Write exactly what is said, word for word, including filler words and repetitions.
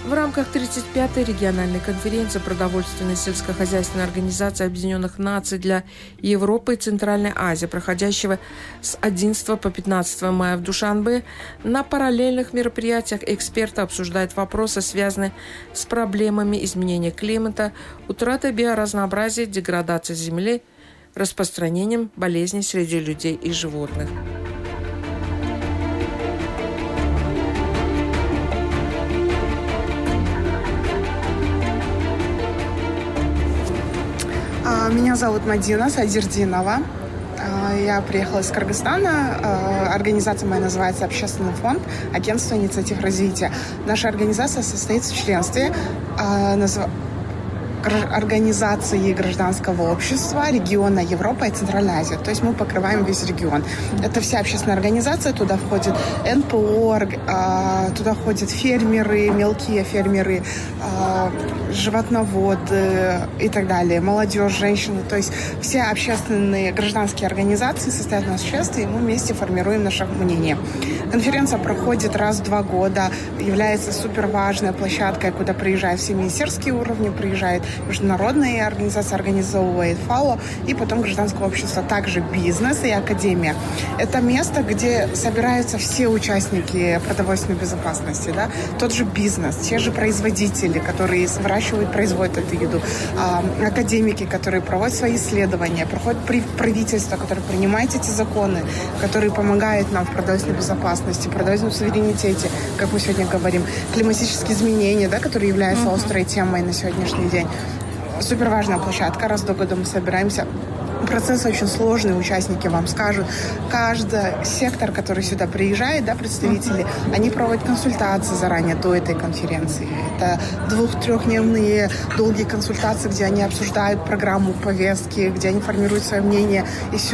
В рамках тридцать пятой региональной конференции продовольственной сельскохозяйственной организации Объединенных Наций для Европы и Центральной Азии, проходящего с одиннадцатого по пятнадцатое мая в Душанбе, на параллельных мероприятиях эксперты обсуждают вопросы, связанные с проблемами изменения климата, утратой биоразнообразия, деградацией земли, распространением болезней среди людей и животных. Меня зовут Мадина Садирдинова. Я приехала из Кыргызстана. Организация моя называется «Общественный фонд Агентства инициатив развития». Наша организация состоит в членстве организации гражданского общества региона Европа и Центральная Азия. То есть мы покрываем весь регион. Это вся общественная организация, туда входит эн пэ о, туда входят фермеры, мелкие фермеры, животноводы и так далее, молодежь, женщины. То есть все общественные гражданские организации состоят у нас в членстве, и мы вместе формируем наше мнение. Конференция проходит раз в два года, является суперважной площадкой, куда приезжают все министерские уровни, приезжает международная организация, организовывает ФАО, и потом гражданское общество, также бизнес и академия. Это место, где собираются все участники продовольственной безопасности, да? Тот же бизнес, те же производители, которые выращивают, производят эту еду, академики, которые проводят свои исследования, проходят правительство, которое принимает эти законы, которые помогают нам в продовольственной безопасности, в продовольственном суверенитете, как мы сегодня говорим, климатические изменения, да, которые являются mm-hmm. острой темой на сегодняшний день. Супер важная площадка. Раз в года мы собираемся. Процесс очень сложный, участники вам скажут. Каждый сектор, который сюда приезжает, да, представители, uh-huh. они проводят консультации заранее до этой конференции. Это двух-трехдневные долгие консультации, где они обсуждают программу, повестки, где они формируют свое мнение. И